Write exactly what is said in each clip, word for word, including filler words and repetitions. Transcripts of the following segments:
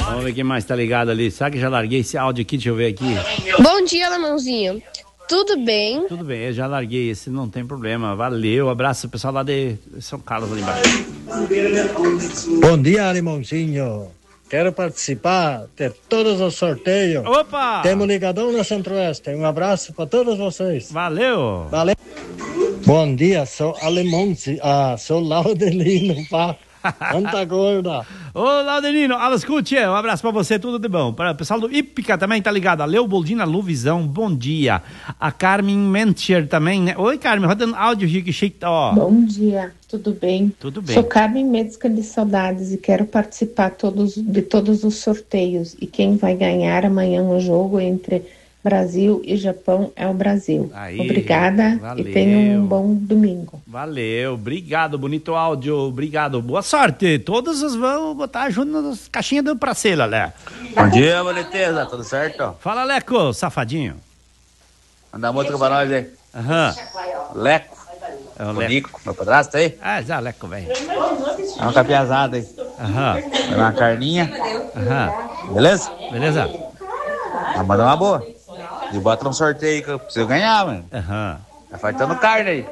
Vamos ver quem mais tá ligado ali. Será que já larguei esse áudio aqui? Deixa eu ver aqui. Bom dia, Alemãozinho. Tudo bem? Tudo bem, eu já larguei esse, não tem problema. Valeu, abraço pessoal lá de São Carlos ali embaixo. Bom dia, Alemãozinho. Quero participar de todos os sorteios. Opa! Temos ligadão na Centro-Oeste. Um abraço para todos vocês. Valeu! Valeu! Bom dia, sou Alemãozinho. Ah, sou Laudelino, pá. Anta gorda. Ô, Laudelino, alles Gute, um abraço pra você, tudo de bom. Para o pessoal do Ípica também tá ligado. A Leopoldina Luvisão, bom dia. A Carmen Mencher também, né? Oi, Carmen, rodando áudio aqui, chique, ó. Bom dia, tudo bem? Tudo bem. Sou Carmen Médica de Saudades e quero participar todos, de todos os sorteios. E quem vai ganhar amanhã no jogo entre Brasil e Japão é o Brasil. Aí, obrigada valeu. E tenham um bom domingo. Valeu, obrigado, bonito áudio, obrigado, boa sorte. Todos os vão botar junto nas caixinhas do Pracela, né? Bom dia, boniteza, tudo certo? Fala, Leco, safadinho. Manda a música pra nós aí. Aham. Leco. É o O Leco. Nico, meu padrasto aí. Ah, já, Leco, velho. É uma capiazada aí. Aham. Uma carninha. Aham. Beleza? Beleza? Vamos mandar uma boa. E bota um sorteio que eu preciso ganhar, mano. Aham. Tá faltando carne aí.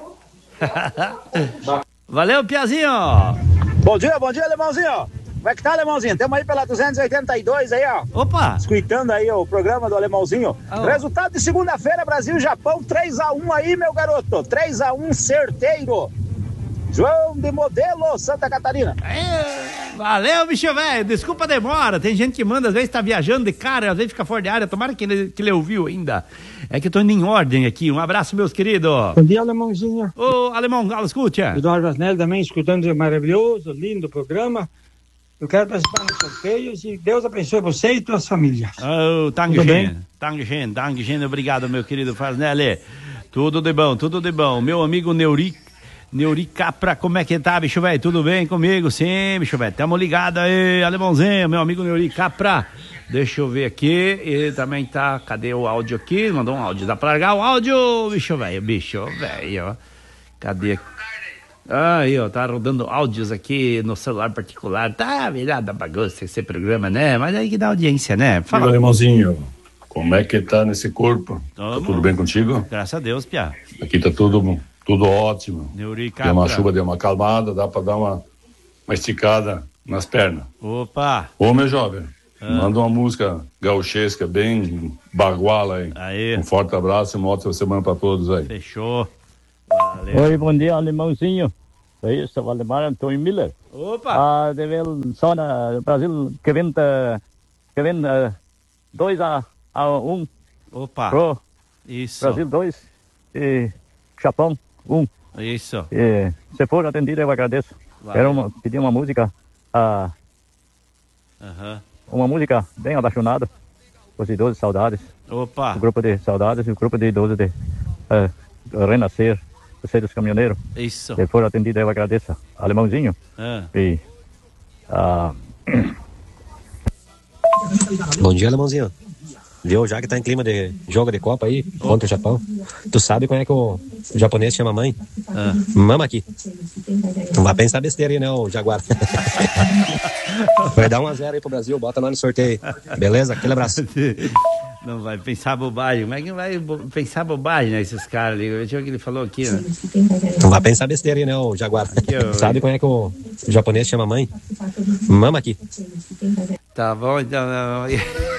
Valeu, Piazinho. Bom dia, bom dia, Alemãozinho. Como é que tá, Alemãozinho? Estamos aí pela duzentos e oitenta e dois aí, ó. Opa! Escutando aí ó, o programa do Alemãozinho. Oh. Resultado de segunda-feira, Brasil e Japão, três a um aí, meu garoto. três a um, certeiro. João de Modelo, Santa Catarina. É, valeu, bicho velho. Desculpa a demora. Tem gente que manda, às vezes tá viajando de cara, às vezes fica fora de área. Tomara que ele, que ele ouviu ainda. É que eu tô indo em ordem aqui. Um abraço, meus queridos. Bom dia, Alemãozinho. Ô, alemão, Galo, escute. Eduardo Asnelli também escutando o maravilhoso, lindo programa. Eu quero participar dos sorteios e Deus abençoe você e suas famílias. Ô, Tudo bem? Tanggen, Tanggen, Tanggen, obrigado, meu querido Farnelli. Tudo de bom, tudo de bom. Meu amigo Neuri, Neuri Capra, como é que tá, bicho velho? Tudo bem comigo? Sim, bicho velho. Tamo ligado aí, alemãozinho, meu amigo Neuri Capra. Deixa eu ver aqui, ele também tá, cadê o áudio aqui? Mandou um áudio, dá pra largar o áudio, bicho velho, bicho velho, cadê? Aí, ó, tá rodando áudios aqui no celular particular, tá virada bagunça esse programa, né? Mas aí que dá audiência, né? Fala, alemãozinho, como é que tá nesse corpo? Tamo. Tá tudo bem contigo? Graças a Deus, Pia. Aqui tá tudo, tudo ótimo. Neuri Deu uma Capra. chuva, deu uma acalmada, dá pra dar uma, uma esticada nas pernas. Opa! Ô, meu jovem, Ah. manda uma música gauchesca, bem baguala aí. Aí. Um forte abraço e uma ótima semana pra todos aí. Fechou. Valeu. Oi, bom dia, alemãozinho. Eu sou o alemão Antônio Miller. Opa! Ah, de ver só no Brasil que vem, que vem dois a um. Opa! Pro Isso. Brasil dois e Japão um. Isso. E, se for atendido, eu agradeço. Valeu. Quero uma, pedir uma música, ah, Aham. uma música bem apaixonada. Os idosos saudades. Opa! O grupo de saudades e o grupo de idosos de ah, Renascer. Você dos caminhoneiros. Isso. Se for atendido, eu agradeço. Alemãozinho. Ah. E. Ah, Bom dia, Alemãozinho. Viu, já que tá em clima de jogo de Copa aí, contra o Japão. Tu sabe como é que o japonês chama mãe? Ah. Mama aqui. Não vai pensar besteira aí, não, o Jaguar. Vai dar um a zero aí pro Brasil, bota lá no sorteio. Beleza? Aquele abraço. Não vai pensar bobagem. Como é que vai bo- pensar bobagem, né, esses caras ali? Deixa eu ver o que ele falou aqui, né? Não vai pensar besteira aí, não, o Jaguar. eu- Sabe como é que o japonês chama mãe? Mama aqui. Tá bom, então... não.